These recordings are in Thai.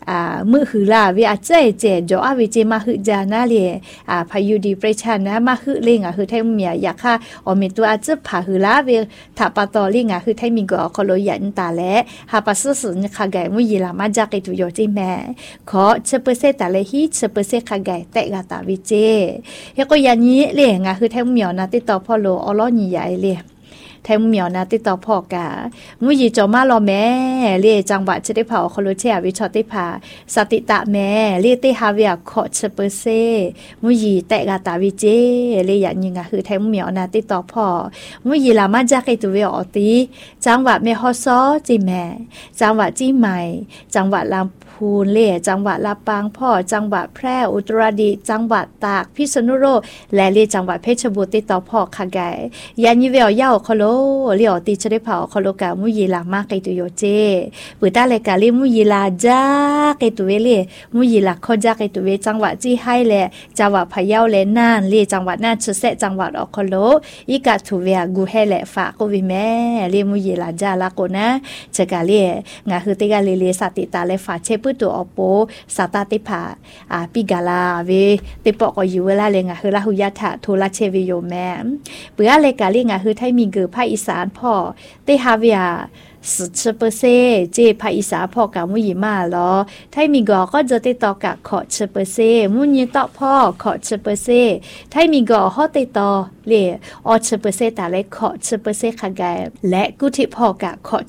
มือหือลาเวอาเจเจจออาวิเจมาหือจานาเลพายุดีเปรชันนะมาหือเลงหือไทยเมียอยากค่ะอเมตัวอาจจะพาหือลาเวถ้าปะตอเลงหือไทยมีก็คอโลยันตาและหาปัสสุนค่ะไกมุยลามาจากตุโยจิแม่ขอเชเปเซตาเลฮิเชเปเซค่ะไกแตกาตาวิเจเฮก็ยันนี้เลงหือไทยเมียนะติดต่อพ่อโลอลอนี่ใหญ่เลยไทยเมียวนะติดต่อพ่อกามุยจอมารอแม่เรียจังหวัดจะได้เผาคอโลเชียวิชอติผาสติตะแม่เรียติฮาเวียขอเชเปเซมุยแตกาตาวิเจเรียยันยิงคือไทยเมียวนะติดต่อพ่อมุยลามาจากไอตัวเวออตีจังหวัดเมฮอซอจีแม่จังหวัดจีใหม่จังหวัดลำพูนเล่จังหวัดลำปางพ่อจังหวัดแพร่อุตรดิตถ์จังหวัดตากพิษณุโลกและเรียจังหวัดเพชรบูรณ์ติดต่อพ่อค่ะไกยันยิเวอเย่าคอโลเลี้ยวตีจะได้เผาคอโลกามุยลามากไกตุโยเจปือตาเลกาลีมุยลาจ้าไกตุเวเลมุยลาขอจ้าไกตุเวจังหวัดจีให้แลจังหวัดพะเยาและน่านเลีจังหวัดน่านเชเซจังหวัดอคอโลอีกาทูเวกูให้แลฝากโควิแม่เลีมุยลาจ้าลาโกนะเจกาเลีงาคือติกาเลสติตาเลฝาเชปุตัวอโปสาตาติผาปิกาลาเวติปอกอยู่เวลาเลงาคือลาหุยะทะโทลาเชวิโยแม่ปือเลกาลีงาคือไทยมีเกือภาคอีสานพ่อเตฮาเวีย10%เจภาคอีสานพ่อกามุยมาลอไทยมีก็จะติดต่อกับขอ10%มุยต่อพ่อขอ10%ไทยมีฮอติดต่อเลอ10%แต่เลยขอ10%ค่ะแกและกุฏิพ่อกะขอ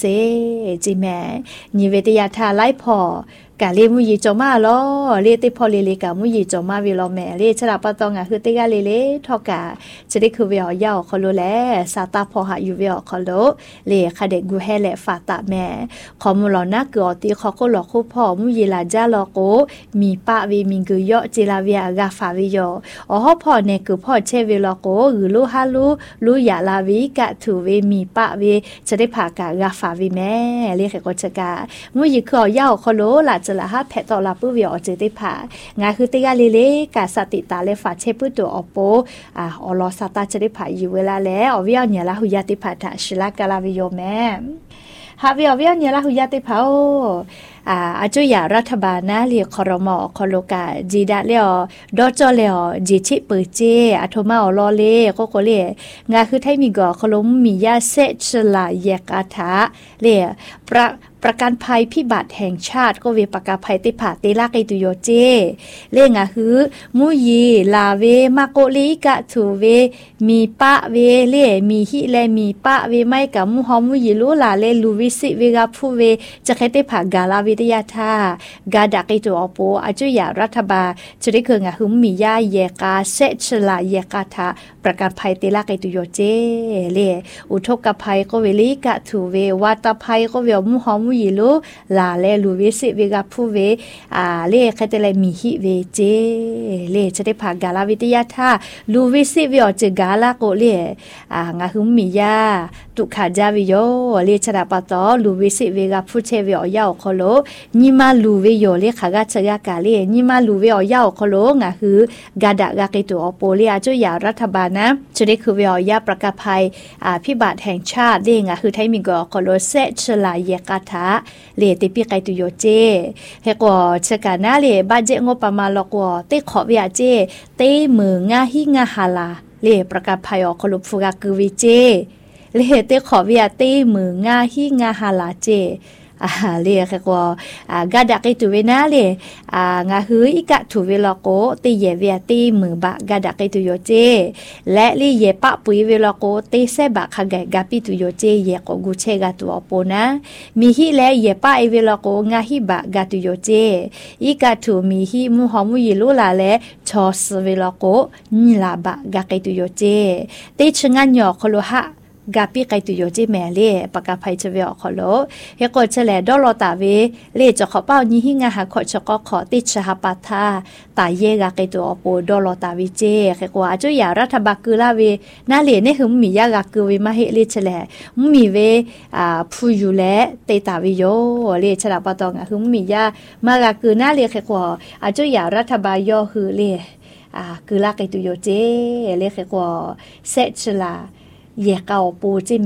10%จีแม่นิเวศยาทาไล่พ่อกะเลมุยจอมาลอเลติพอเลกะมุยจอมาวิลอแม่เลฉลาปะตองคือติกาเลทอกะจะได้คือเวียวยาวคอโลแลซาตาพอหาอยู่เวียคอโลเลคะเดกูแฮแลฟาตะแม่ขอมุลอนะกอติขอโคลอคูพ่อมุยลาจาลอโกมีปะวิมิงกุยอจิลาเวียกาฟาวิยอฮอพ่อเนคือพ่อเชวิลอโกหรือลูฮาลูยาลาวิกะถูเวมีปะเวจะได้ผ่ากะกาฟาวิแม่เลขก็จะกะมุยคือยาวคอโลลาจะละฮะแพะต่อลาปื้อเวียอเจติผางาคือติกาเลกาสติตาเลฝาเชปุตัวอโปอลอสตาจะได้ผาอยู่เวลาแล้วอเวียเนี่ยละหุยาติผาทะชิลากาลาวิโยแม่ฮาเวียเนี่ยละหุยาติผาอาจุยารัฐบาลนะเรียกคอรมอคอโลกาจีดาเลียวดอจอเลียวจีชิเปเจอะโทมาอลอเลก็โกเลงาคือไทยมีคอลมมียาเซชลาเยกาทาเลประกันภัยพิบัติแห่งชาติก็เวประกันภัยติผาติลาไกตุโยเจเลงะคือมุยีลาเวมาโกลิกะทูเวมีปะเวเลมีฮิเลมีปะเวไม่กับมุฮอมุยีลูลาเลลูวิสิเวกาพูเวจะแค่ติผากาลาวิทยาธากาดักไกตุอโปอาจุยารัฐบาลจะได้คืองะคือมียาเยกาเซชลาเยกาทาประกันภัยติลาไกตุโยเจเลอุทกภัยก็เวลิกะทูเววาตภัยก็เวมุฮอมุยีลูลาเลลูวิสิเวกาพูเวเลแค่แต่เลยมีฮิเวเจเลจะได้ผ่ากาลาวิทยาธาลูวิสิเวอเจกาลาโกเลงะคือมียาตุขาจาวิโยเลชดาปะตอลูวิสิเวกาพูเชเวอยาคอโลนิมาลูเวโยเลขากาชยากาเลนิมาลูเวอยาคอโลงะคือกาดะกาเกตุอโปเลอาจุยารัฐบาลนะจะได้คือเวอยาประกาศภัยพิบัติแห่งชาติเด้งะคือไทยมีกอคอโลเซชลาเยกาทาเลติปีไกตุโยเจเฮกอเชกานาเลบาเจงบประมาณลอกอเตขอเวียเจเตมืองาฮิงาฮาลาเลประกาศภัยอคลุฟูกาคือวิเจเลเตขอเวียเตมืองาฮิงาฮาลาเจเรียกว่ากาดักไอตุเวนาเลยงาฮืออีกะถูเวลโกตีเยเวียตีมือบะกาดักไอตุโยเจและลีเยปะปุยเวลโกตีเซบะขะไกกาปิตุโยเจเยโกกุเชกาตัวโปนะมีฮิและเยปะไอเวลโกงาฮิบะกาตุโยเจอีกะถูมีฮิมุฮอมุยิลุลาและชอสเวลโกนิลาบะกาไกตุโยเจตีชงันยอคโลหะกาปีไกตุโยจิแม่เลปากาภัยจะเวอขอโลเฮกดเฉลดอลอตาเวเลจะขอเป้านี้หิงาหาขอชก็ขอติชหปาทาตาเยกาไกตุอโปดอลอตาวิเจเฮกว่าจุยารัฐบากือลาเวนาเลเนหึมมียากากือเวมาเฮเลเฉลมีเวผู้อยู่และเตตาวิโยเลฉลาปตองหึมมียามากากือนาเลเฮกว่าจุยารัฐบาลยอหือเลกือลาไกตุโยเจเลเฮกว่าเซชลาเยกาปูจิแม่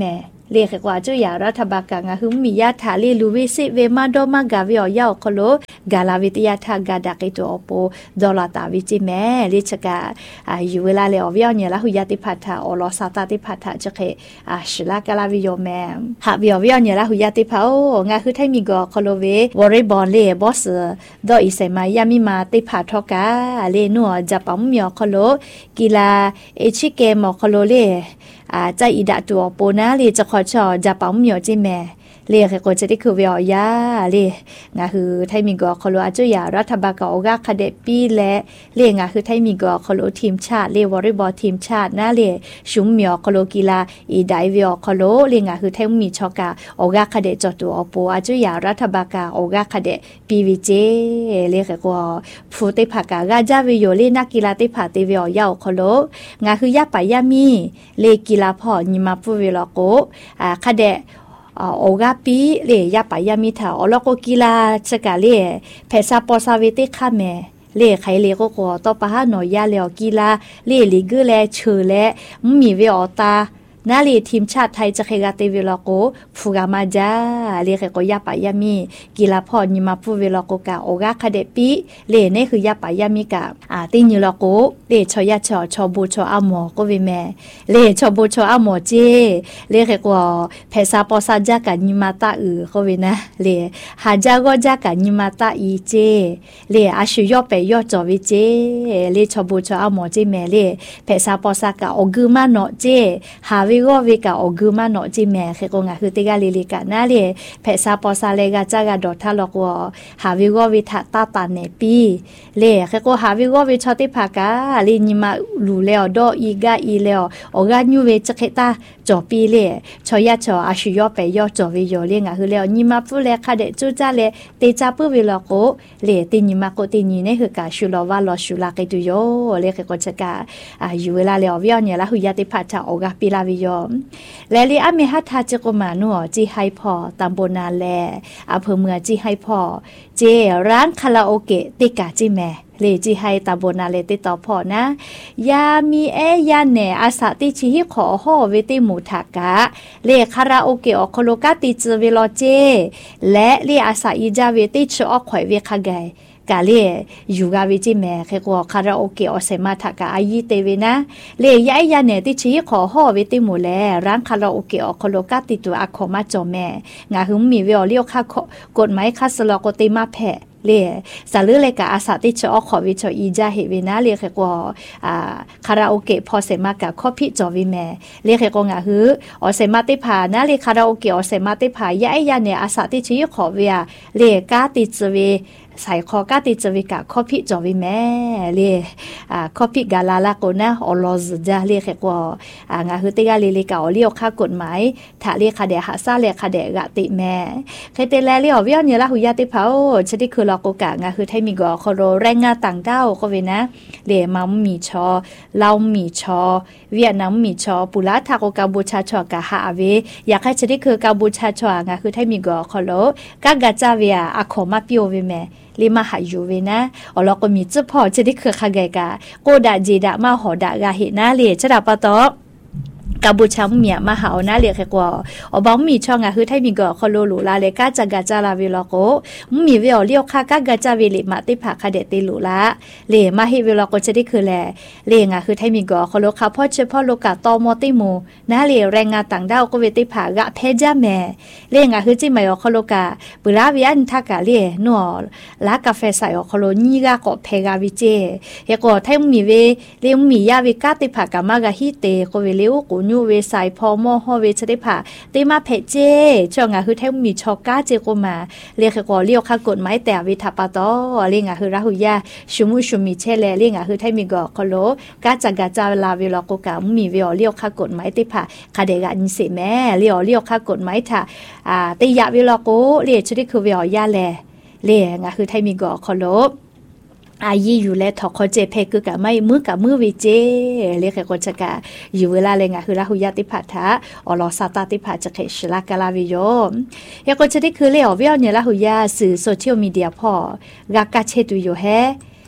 เรียกว่าจุยารัฐบาลกางหึมมียาถาลีลูวิสิเวมาโดมากาวิอยาคโลกาลาวิทยาทากาดักตัวอโปดอลาตาวิจิแม่ลิชกาอยู่เวลาเลอวิอเนี่ยละหุยาติพัทธาอลอซาตาติพัทธาจะเคชลากาลาวิโยแม่หาวิอเนี่ยละหุยาติพาโองาคือไทมีกอคโลเววอริบอลเลบอสดออิเซมายามิมาติพัทกาเลนัวจะปั๊มมีคโลกีฬาเอชิเกมคโลเลใจอีดาตัวโปนะเลยจะขอชอจะปั๊มเหมียวจิแม่เรียกก็จะได้คือวิอยาเลยงาคือไทยมีกอคโลอาจุยารัฐบาลกออกาคเดปีและเรียกงาคือไทยมีกอคโลทีมชาติเรียวอริบอลทีมชาตินะเลยชุมเหมียวคโลกีฬาอีไดวิอคโลเรียกงาคือไทยมีชอกาออกาคเดจอตัวโปอาจุยารัฐบาลกออกาคเดปีวิเจเรียกก็ผู้ติผักกากาจาวิโยเลนักกีฬาติผักติวิอยาคโลงาคือยาปายามีเลกีฬาพอนิมาพูวิลโกคเดโอกาปีเลียปายามิถาอลโกกีฬาสกาเลียเพซาปอซาเวติคาเมเล่ไขเล่ก็ต่อปะหาหน่อยยาแล้วกีฬาเล่ลิกแลเชอแลมีเวอตานาลีทีมชาติไทยจะเคยกาเตวิลโกฟูกามาจาเรียกก็ยาปายามีกีฬาพอนิมาพูเวลโกกาโอกาคาเดปีเล่นี่คือยาปายามีกาตินิลโกเล่ชอยาชอบูชออามอก็เวแม่เล่ชอบูชออามอเจเรียกก็เพซาปอซาจากานิมาตาก็เวนะเล่ฮาจาก็จากานิมาตาอีเจเล่อาชุยอเปยอจอวิเจเล่ชอบูชออามอเจแม่เล่เพซาปอซากาโอกุมาโนเจฮาวิก็วิกาโอกุมาโนจิแม่เคก็งาคือติกาลิลิกานาเลเพซาปอซาเลกาจากาดอทาลอกวฮาวิก็วิทาตาตาเนปีเลเคก็ฮาวิก็วิชอติภากาลินิมาลูเลอดออีกาอีเลอโอกาญูเวจเคตาจอปีเลชอยาชออาชุยอเปยอจอวิโยเลงาคือเลอนิมาฟูเลคาเดจูจาเลเตจาปุวิลโกเลตินิมาโกตินีเนคือกาชุลวาลอชุลาเกตุโยเลเคก็จะกาอยู่เวลาเลอวิอเนี่ยละหุยาติพัทธาโอกาปิลาวิโยและลีอาเมหัตทาเจโกมานัวจีไฮพอตำบลนาแลอำเภอเมืองจีไฮพอเจร้านคาราโอเกะติกาจิแม่เลจีไฮตำบลนาแลติต่อพอนะยามียาเนอาสาติชิฮิขอฮอเวติหมูทากะเลคาราโอเกะอโคโลกาติจเวลเจและเลอาสาอิจาเวติชออข่อยเวคาไกกาเลยูกาวิจิแม่เคก็คาราโอเกะอเซมาทากาอายิเตเวนะเลยายาเนติชิขอฮอเวติหมูแลร้านคาราโอเกะอโคโลกาติตัวอะขอมาจอแม่งาหึมมีเวอเลียวค่ากฎหมายคาสลอกติมาแพเลสาลือเลยกะอาสาติชอขอวิชอีจาเฮเวนะเลเคก็คาราโอเกะพอเซมากะข้อพิจอวิแม่เลเคก็งาหืออเซมาติพานะเลคาราโอเกะอเซมาติพายายาเนอาสาติชิขอเวียเลกาติจเวใส่คอกาติจวิกะข้อพิจอวิแม่เลข้อพิกาลาลาโกนะอลอซจาเลเคก็งาหือติกาเลเลกะอเลียวค่ากฎหมายถ้าเลคาเดหาซาเลคาเดกะติแม่เคเตแลเลอวิอเนี่ยละหุยาติพาโอชดิคือลอกกะงาคือไทยมีกอโคโรแรงงานต่างด้าวก็เวนะเลมัมมีชอลาวมีชอเวียดนามมีชอปุระทาโกกาบูชาชอกะฮาเวอยากให้ชดิคือกาบูชาชองาคือไทยมีกอโคโรกะกะจาเวียอะขอมาปิโอเวแม่ลิมาหายูเวนะอลก็มีจุพอจะได้คือคาไกกะโกดาจีดะมาหอดะกะเฮนะเลชะดาปะตอกาบูชาเมียมาหานะเรียกกว่าอบอมมีช่องอ่ะคือไทยมีกอคโลลูลาเลกาจักกะจาลาวิลโกมีเวอเลียวคากะกะจาวิลิมาติภาคาเดติลูละเลมาฮิวิลโกจะได้คือแลเลงอ่ะคือไทยมีกอคโลคาพ่อเฉพาะโลกาตอมอติมูนะเลแรงงานต่างดาวก็เวติภากะเพจาแม่เลงอ่ะคือจิมายอคโลกาปุราวิอันทากะเลนัวลากาแฟใส่อคโลนีกะก็เพกาวิเจเฮก็ไทยมีเวเลมียาวิกาติภากะมากะฮิเตโคเวเลโกยูเวสายพอมอฮอเวชได้ผ่าติมาเพเจช่วงอ่ะคือแทบมีชอกาเจโกมาเรียกก็เลี้ยวค่ากฎหมายแต่วิทาปตอเรียกอ่ะคือราหุยาชุมุชุมิเชเลเรียกอ่ะคือแทบมีกอคโลกาจักกะจาลาเวลโกกามีเวอเลี้ยวค่ากฎหมายติผ่าคาเดกะนิเสแม่เลี้ยวค่ากฎหมายถ้าติยะเวลโกเรียกชดิคือเวอยาแลเรียกอ่ะคือแทบมีกอคโลอายีอยู่และถอคอเจเพคือกะไม่มือกับมือวิเจเรียกก็จะกะอยู่เวลาเลยงะคือราหุยาติพัทธะอลอซาตาติพัทจะเคชลากาลาวิโยยก็จะได้คือเลยอวิอเนี่ยราหุยาสื่อโซเชียลมีเดียพอกากาเชตุโยแฮ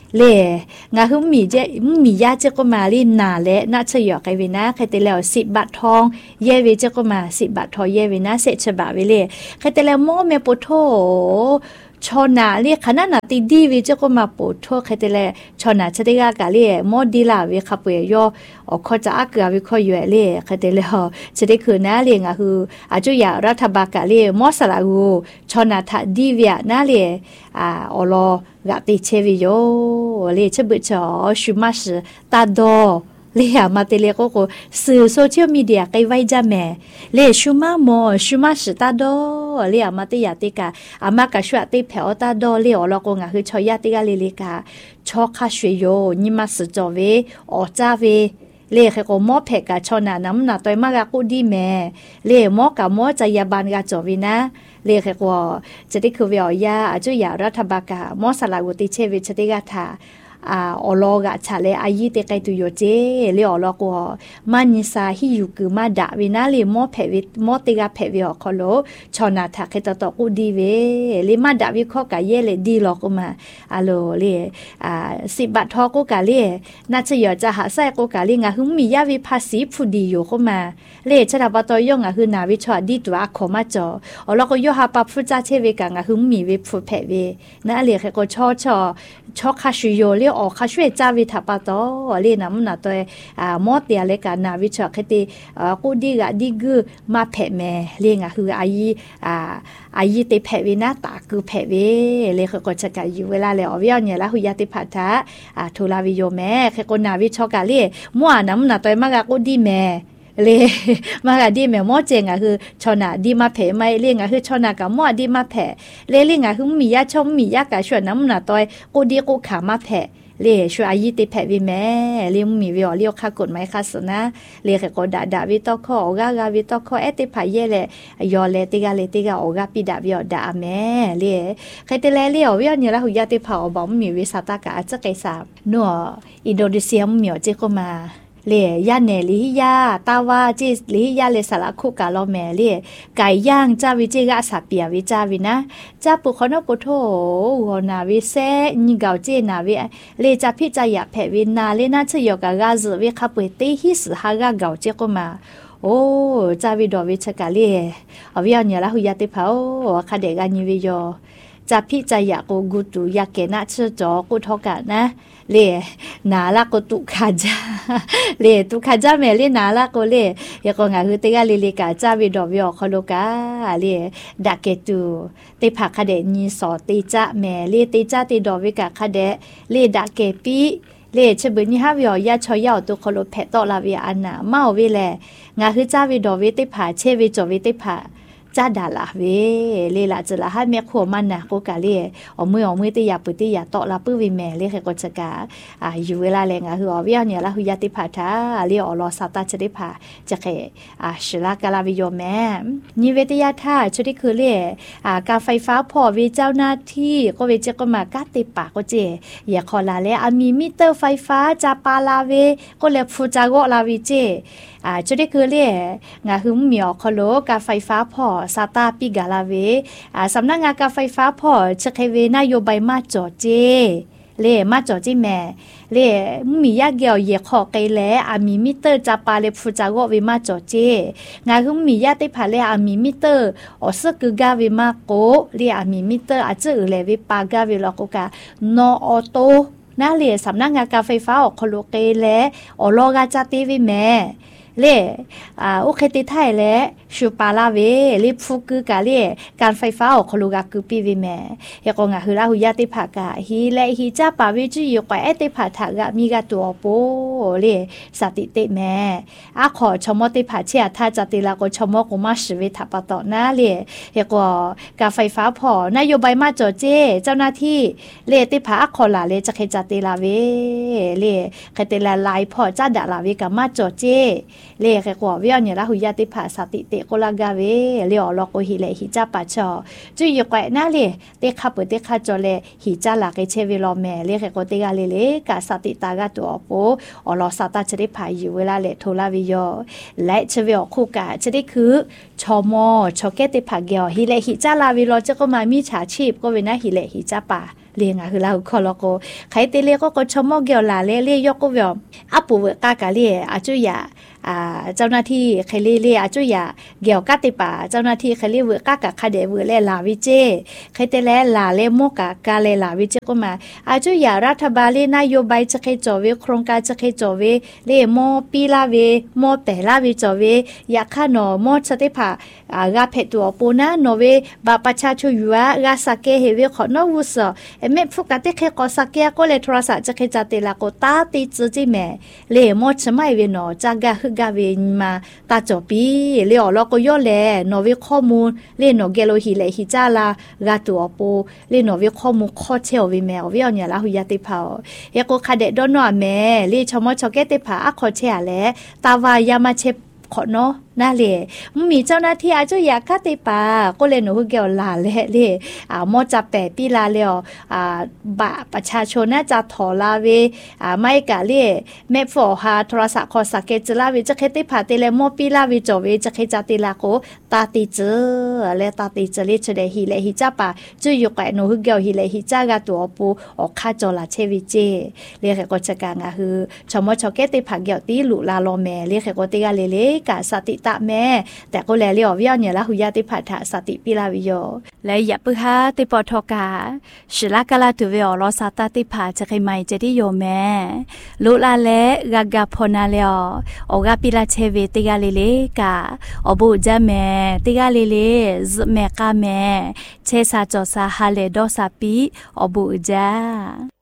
လေငါဟုမီရချက်ကမာလီနာလေနာချယောကဝိနာခတဲ့လေ10 บาททองเยเวချက်ကမာ10 บาททองเยเวนาเสฉบะเวလေခတဲ့လေမောမေပိုထိုชอนาเรียกขนาดนาตีดีวิจก็มาปวดทั่วใครแต่ละชอนาชติกากาเรียมอดีลาวิขับเปียย่อออกข้อจะอักเกาวิข้ออยู่เรียใครแต่ละชติคือน่าเรียงอ่ะคืออาจุยารัฐบาลกาเรียมอสลากูชอนาทัดดีวิน่าเรียอโลกะติเชวิโยเรียชบุชอชุมาสตาโดเลียมาเตเลก็สื่อโซเชียลมีเดียไกไว้จ้าแม่เลียชุมาโมชุมาสตาโดเลียมาเตยาติกาอามากะชวติเพอตาโดเลียอลก็งะคือชอยาติกาเลลิกาชอคาชวยโยนิมาสจอเวอจาเวเลียก็มอเพกะชอนาน้ำหนาตอยมากะกูดีแม่เลียมอกะมอจายาบานกะจอวินะเลียก็จะได้คือเวียยาอาจุยารัฐบาลกามอสลากุติเชวิชติกาทาอลอกะชาเลอายิเตไกตุโยเจเลอลอกมานิสาฮิยุกุมาดาวินาเลมอเพวิมอติกาเพวิอคอโลชอนาทาเคตตอกูดีเวเลมาดาวิคอกะเยเลดีลอกมาอะโลเล10 บาททอกูกะเลนาชยอจะหาไซกูกะเลงะหึมียาวิภาษีผู้ดีอยู่เข้ามาเลชะดาบตอยงะหึนาวิชอดีตัวอะขอมาจออลอกยอหาปะฟุจาเชเวกะงะหึมีเวผู้เพเวนะเลเคก็ชอคาชุโยเลออกคาช่วยจาวิทัปะตอเลน้ำหนาตัวมอเตียเลกันนาวิชอคติกูดีกะดีกือมาเพแม่เลงะคืออายีเตเพเวนะตาคือเพเวเลเขาก็จะกะอยู่เวลาเลยอวิญญาณละหุยาติพัทธะทุลาวิโยแม่เขาก็นาวิชอกะเลมัวน้ำหนาตัวมากะกูดีแม่เลมากะดีแม่มอเจงอ่ะคือชอนาดีมาเพไม่เลี้ยงอ่ะคือชอนากะมอดีมาเพเลี้ยงอ่ะคือมียาชมมียากะชวนน้ำหนาตัวกูดีกูขามาเพเลี้ยช่วยอายิติเพวิแม่เลี้ยงมีวิอเลี้ยค่ากฎหมายค่าสนะเลี้ยก็ดาวิตอคอโอกาวิตอคอเอติพายเยเลยอเลติกาโอกาปิดาวิอดาแม่เลี้ยใครแต่เลี้ยวิอเนี่ยละหุยาติพาอบอมมีวิสาตากะจะไกสานัวอินโดนีเซียมีเจก็มาเลียยาเนลิยาตาวาจิลิยาเลสาระคุกาลอแมเลียไก่ย่างจาวิจิกะสาเปียวิจาวินะจาปุคอนปุโธโหนาวิเซนิกาวเจนาวิเลจาพิจายะเพวินาเลนาชยกะกาซวิคาปุเตหิสหากะกาวเจกมาโอ้จาวิดอวิชกะเลียอวิญญาณละหุยาติภาโอคาเดกานิวิโยจาพิจายะโกกุตุยะเกนะชจอกุทอกะนะเลนาละก็ตุคาจาเลตุคาจาแม่เลนาละก็เลยก็งาคือเตกะเลกาจาวิดอวิอคอโลกาเลดาเกตุเตผักคาเดนีสอติจาแม่เลติจาติดอวิกะคาเดเลดาเกปิเลชบุญฮาวิอยาชอยาตุคอโลเพตอลาวิอานาเมาวิแลงาคือจาวิดอวิติผาเชวิจอวิติผาจ้าดาละเวเลละจะละให้แม่ขวมันนะกูกะเลเอามือติยาปุติยาตอละปื้อวิแม่เลเคก็จะกะอยู่เวลาแรงคือเอาเวียเนี่ยละหุยาติผาทาเลอรอซาตาจะได้ผาจะเคชลากาลาวิโยแม่นิเวตยาท่าชุดที่คือเลการไฟฟ้าพอวิเจ้าหน้าที่ก็เวจะก็มากาติปากก็เจอย่าขอลาเลมีมิเตอร์ไฟฟ้าจาปาลาเวก็เลฟูจาโกลาวิเจชุดที่คือเลงาคือมีอคโลการไฟฟ้าพอซาตาปิกาลาเวสำนักงานการไฟฟ้าพอจะเคเวนโยบายมาจอเจเลมาจอจิแม่เลมียาเกี่ยวเยขอไกแลมีมิเตอร์จาปาเลฟูจาโกเวมาจอเจงาคือมียาติพาเลมีมิเตอร์อสกกาเวมาโกเลมีมิเตอร์อาจจะเลเวปากาเวลอกกานออโตนาเลสำนักงานการไฟฟ้าออกคโลเกแลอลอกาจาติวิแม่เลโอเคติไทยและชูปาลาเวลิฟุกกะเลการไฟฟ้าออกคลูกาคือปีวิแม่ยกงะคือลาหุยาติภากะฮีและฮีจาปาวิจิยกว่าเอติภาทากะมีกะตัวโปเลสติเตแม่ขอชมติภาเชียถ้าจะติลาก็ชมกุมาชเวทัปตอนะเลยยกการไฟฟ้าพอนโยบายมาจอเจเจ้าหน้าที่เลติภาขอลาเลจะเคจะติลาเวเลเคติลาไลพอจะดาลาเวกะมาจอเจเลขกว่าเวียเนี่ยละหุยาติภาสติเตโกลากาเวเลอลอกโอหิเลหิจาปะชอจุยกว่านาเลเตคาเปเตคาจอเลหิจาลาเกเชเวลอแม่เลขกว่าเตกาเลกาสติตากาตัวโปอลอสาตาจะได้ภายอยู่เวลาเลโทลาวิโยและเชเวอคู่กาจะได้คือชอมอชอเกติภาเกียวหิเลหิจาลาวิโลจะก็มามีฉาชีพก็เวนะหิเลหิจาปะเลียงคือเราขอลโกใครเตเลียก็ชมเกี่ยวลาเลียยกก็แบบอัปูเวกากาเลียอาจุยาเจ้าหน้าที่ใครเลียอาจุยาเกี่ยวกัติป่าเจ้าหน้าที่ใครเลียเวกากะคาเดเวเลลาวิเจใครเตเลลาเลโมกะกาเลลาวิเจก็มาอาจุยารัฐบาลนโยบายจะเคยจอเวโครงการจะเคยจอเวเลโมปีลาเวโมเปลาวิจอเวยาคาโนโมสติป่ากาเพตัวปูนะโนเวบาประชาชนอยู่กาสักเกเฮเวขอนวุสเอเมฟุกาเตเคกอสักเกก็เลยโทรศัพท์จะเคยจัดเตลาโกตาติจืจิเมเลโมชไม่เวโนจากาฮึกาเวมาตาจบปีเลอลก็ย่อแลโนเวข้อมูลเลโนเกโลฮิเลฮิจาลากาตัวปูเลโนเวข้อมูลข้อเชลวิเมอเวอเนี่ยลาหุยาติเผายาโกคาเดดอนอเมเลชมอชอเกติผาอะขอเชแลตาวายามาเชขอเนาะน่าเลยมีเจ้าหน้าที่อาจจะอยากฆ่าติปาก็เลยหนูเกี่ยวลาเลยมอจับแปะปีลาเลยบะประชาชนน่าจะถอลาเวไม่กะเลยแม่ฝอหาโทรศัพท์ขอสักเกจลาเวจะเคติผาเตเลมอปีลาเวจเวจะเคจัติลาโกตาติเจและตาติเจเลชเดฮิเลฮิจ้าปาจะอยู่กับหนูเกี่ยวฮิเลฮิจ้ากาตัวปูออกค่าจอลาเชวิเจเรียกก็จะกางาคือชมอชอเกติผาเกี่ยวตีหลุลาโลแมเรียกก็ติกาเลกะสติตะแม่แต่ก็แลเลียววิญญาณละหุยาติผัดถะสติปิลาวิโยและอย่าปึฮาติปอทกาศิลากาลาตุเวอลอสาตติผาจะใครไม่จะได้โยแม่ลุลาเลกากาพนาเลอโอกาปิลาเชเวติกาเลเลกาอบูจาแม่ติกาเลเลซเมกาแม่เชซาจอซาฮาเลดอซาปีอบูจา